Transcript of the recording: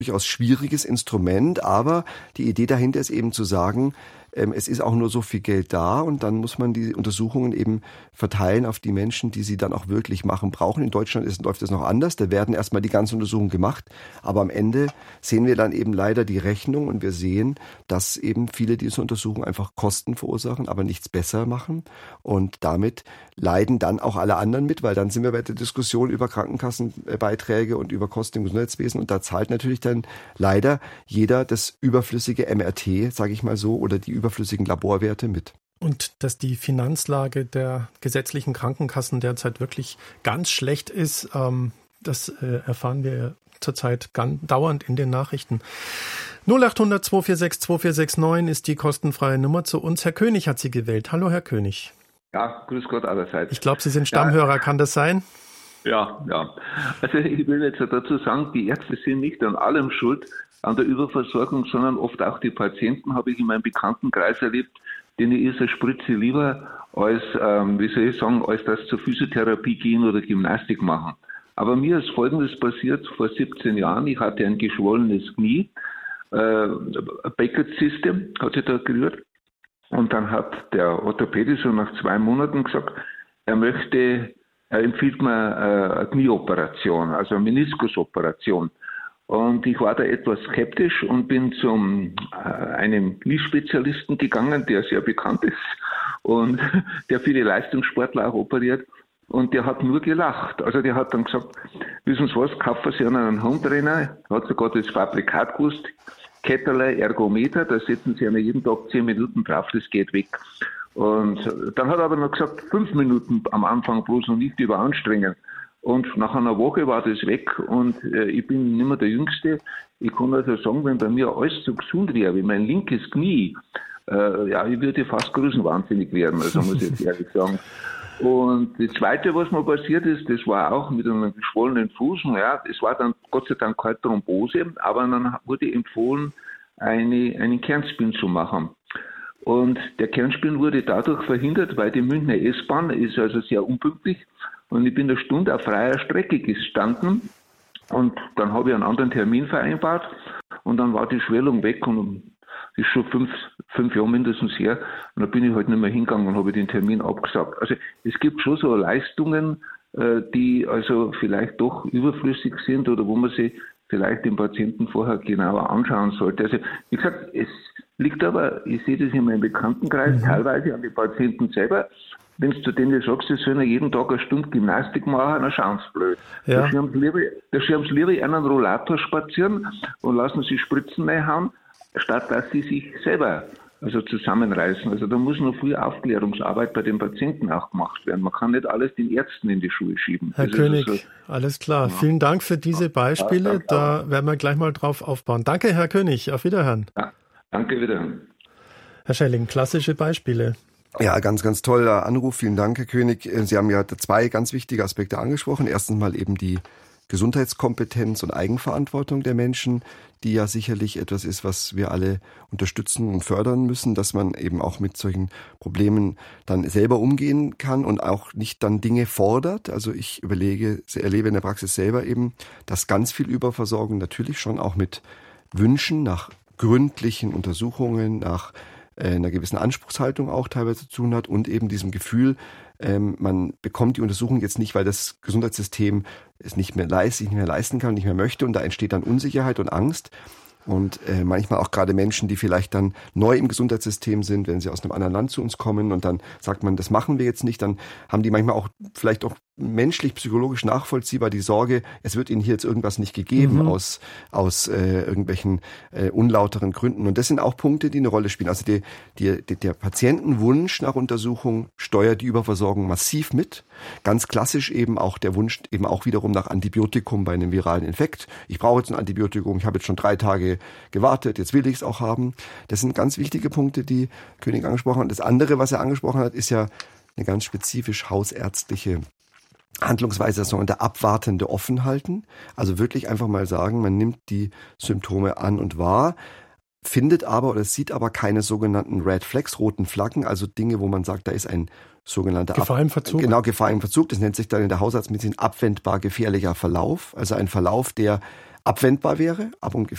durchaus schwieriges Instrument, aber die Idee dahinter ist eben zu sagen, es ist auch nur so viel Geld da und dann muss man die Untersuchungen eben verteilen auf die Menschen, die sie dann auch wirklich machen brauchen. In Deutschland läuft das noch anders. Da werden erstmal die ganzen Untersuchungen gemacht, aber am Ende sehen wir dann eben leider die Rechnung und wir sehen, dass eben viele dieser Untersuchungen einfach Kosten verursachen, aber nichts besser machen und damit leiden dann auch alle anderen mit, weil dann sind wir bei der Diskussion über Krankenkassenbeiträge und über Kosten im Gesundheitswesen und da zahlt natürlich dann leider jeder das überflüssige MRT, sage ich mal so, oder die überflüssigen Laborwerte mit. Und dass die Finanzlage der gesetzlichen Krankenkassen derzeit wirklich ganz schlecht ist, das erfahren wir zurzeit dauernd in den Nachrichten. 0800 246 2469 ist die kostenfreie Nummer zu uns. Herr König hat Sie gewählt. Hallo, Herr König. Ja, grüß Gott allerseits. Ich glaube, Sie sind Stammhörer. Kann das sein? Ja. Also ich will jetzt dazu sagen, die Ärzte sind nicht an allem schuld, an der Überversorgung, sondern oft auch die Patienten, habe ich in meinem Bekanntenkreis erlebt, denen ist eine Spritze lieber als, als das zur Physiotherapie gehen oder Gymnastik machen. Aber mir ist Folgendes passiert vor 17 Jahren. Ich hatte ein geschwollenes Knie, Beckett-System hat sich da gerührt. Und dann hat der Orthopäde so nach 2 Monaten gesagt, er empfiehlt mir eine Knieoperation, also eine Meniskusoperation. Und ich war da etwas skeptisch und bin zu einem Kniespezialisten gegangen, der sehr bekannt ist und der viele Leistungssportler auch operiert. Und der hat nur gelacht. Also der hat dann gesagt, wissen Sie was, kaufen Sie einen Hometrainer, hat sogar das Fabrikat gewusst, Ketterle Ergometer, da setzen Sie jeden Tag 10 Minuten drauf, das geht weg. Und dann hat er aber noch gesagt, 5 Minuten am Anfang bloß und nicht überanstrengen. Und nach einer Woche war das weg und ich bin nicht mehr der Jüngste. Ich kann also sagen, wenn bei mir alles so gesund wäre, wie mein linkes Knie, ich würde fast größenwahnsinnig werden, also muss ich jetzt ehrlich sagen. Und das Zweite, was mir passiert ist, das war auch mit einem geschwollenen Fuß. Ja, es war dann Gott sei Dank keine Thrombose, aber dann wurde empfohlen, einen Kernspin zu machen. Und der Kernspin wurde dadurch verhindert, weil die Münchner S-Bahn ist also sehr unpünktlich. Und ich bin 1 Stunde auf freier Strecke gestanden und dann habe ich einen anderen Termin vereinbart und dann war die Schwellung weg und ist schon 5 Jahre mindestens her und dann bin ich halt nicht mehr hingegangen und habe den Termin abgesagt. Also es gibt schon so Leistungen, die also vielleicht doch überflüssig sind oder wo man sich vielleicht den Patienten vorher genauer anschauen sollte. Also wie gesagt, es liegt aber, ich sehe das in meinem Bekanntenkreis, teilweise an die Patienten selber. Wenn du zu denen sagst, sie sollen jeden Tag 1 Stunde Gymnastik machen, dann schauen sie blöd. Ja. Da schieben sie lieber einen Rollator spazieren und lassen sie Spritzen reinhauen, statt dass sie sich selber zusammenreißen. Also da muss noch viel Aufklärungsarbeit bei den Patienten auch gemacht werden. Man kann nicht alles den Ärzten in die Schuhe schieben. Herr König, alles klar. Ja. Vielen Dank für diese Beispiele. Da werden wir gleich mal drauf aufbauen. Danke, Herr König. Auf Wiederhören. Ja, danke, Wiederhören. Herr Schelling, klassische Beispiele. Ja, ganz, ganz toller Anruf. Vielen Dank, Herr König. Sie haben ja 2 ganz wichtige Aspekte angesprochen. Erstens mal eben die Gesundheitskompetenz und Eigenverantwortung der Menschen, die ja sicherlich etwas ist, was wir alle unterstützen und fördern müssen, dass man eben auch mit solchen Problemen dann selber umgehen kann und auch nicht dann Dinge fordert. Also ich erlebe in der Praxis selber eben, dass ganz viel Überversorgung natürlich schon auch mit Wünschen nach gründlichen Untersuchungen, nach einer gewissen Anspruchshaltung auch teilweise zu tun hat und eben diesem Gefühl, man bekommt die Untersuchung jetzt nicht, weil das Gesundheitssystem es nicht mehr leisten kann, nicht mehr möchte und da entsteht dann Unsicherheit und Angst. Und manchmal auch gerade Menschen, die vielleicht dann neu im Gesundheitssystem sind, wenn sie aus einem anderen Land zu uns kommen und dann sagt man, das machen wir jetzt nicht, dann haben die manchmal auch vielleicht auch menschlich, psychologisch nachvollziehbar die Sorge, es wird ihnen hier jetzt irgendwas nicht gegeben aus irgendwelchen unlauteren Gründen. Und das sind auch Punkte, die eine Rolle spielen. Also der Patientenwunsch nach Untersuchung steuert die Überversorgung massiv mit. Ganz klassisch eben auch der Wunsch eben auch wiederum nach Antibiotikum bei einem viralen Infekt. Ich brauche jetzt ein Antibiotikum, ich habe jetzt schon 3 Tage gewartet, jetzt will ich es auch haben. Das sind ganz wichtige Punkte, die König angesprochen hat. Das andere, was er angesprochen hat, ist ja eine ganz spezifisch hausärztliche Handlungsweise, das sogenannte abwartende Offenhalten. Also wirklich einfach mal sagen, man nimmt die Symptome an und wahr, findet aber oder sieht aber keine sogenannten Red Flags, roten Flaggen, also Dinge, wo man sagt, da ist ein sogenannter Gefahr im Verzug. Genau, Gefahr im Verzug. Das nennt sich dann in der Hausarztmedizin abwendbar gefährlicher Verlauf. Also ein Verlauf, der abwendbar wäre,